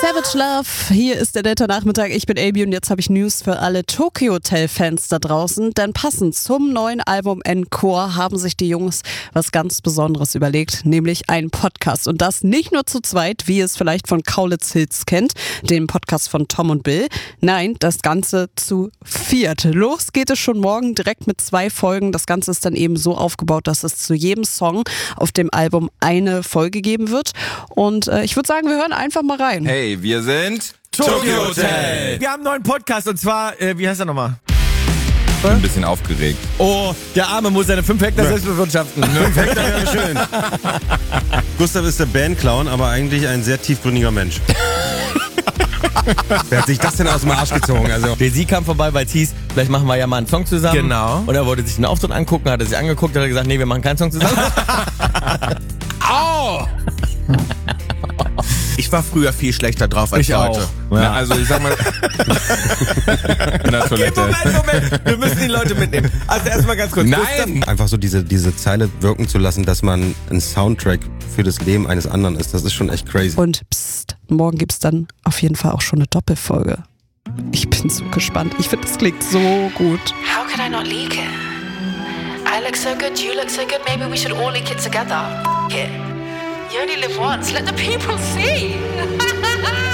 Savage Love, hier ist der nette Nachmittag. Ich bin Abi und jetzt habe ich News für alle Tokyo Hotel-Fans da draußen. Denn passend zum neuen Album Encore haben sich die Jungs was ganz Besonderes überlegt, nämlich einen Podcast. Und das nicht nur zu zweit, wie ihr es vielleicht von Kaulitz Hills kennt, dem Podcast von Tom und Bill. Nein, das Ganze zu viert. Los geht es schon morgen direkt mit 2 Folgen. Das Ganze ist dann eben so aufgebaut, dass es zu jedem Song auf dem Album eine Folge geben wird. Und ich würde sagen, wir hören einfach mal rein. Hey, wir sind Tokyo Hotel. Wir haben einen neuen Podcast und zwar, wie heißt er nochmal? Ich bin ein bisschen aufgeregt. Oh, der Arme muss seine 5 Hektar selbst bewirtschaften. 5 Hektar wäre schön. Gustav ist der Bandclown, aber eigentlich ein sehr tiefgründiger Mensch. Wer hat sich das denn aus dem Arsch gezogen? Also Der Sie kam vorbei, weil es hieß, vielleicht machen wir ja mal einen Song zusammen. Genau. Und er wollte sich den Auftritt angucken, hat er sich angeguckt, hat er gesagt, nee, wir machen keinen Song zusammen. Au! Ich war früher viel schlechter drauf als Ich heute. auch. Na, also ich sag mal... in der Toilette. Moment. Wir müssen die Leute mitnehmen. Also erstmal ganz kurz. Nein! einfach so diese Zeile wirken zu lassen, dass man ein Soundtrack für das Leben eines anderen ist, das ist schon echt crazy. Und psst, morgen gibt's dann auf jeden Fall auch schon eine Doppelfolge. Ich bin so gespannt. Ich finde, das klingt so gut. How could I not leak it? I look so good, you look so good, maybe we should all leak it together. F it. You only live once, let the people see.